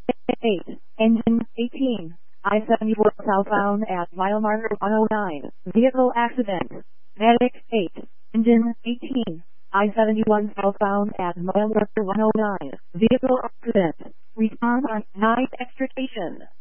8. Engine 18. I-74 southbound at mile marker 109. Vehicle accident. Medic 8. Engine 18. I-71 southbound at mile marker 109. Vehicle accident. Respond on 9 extrication.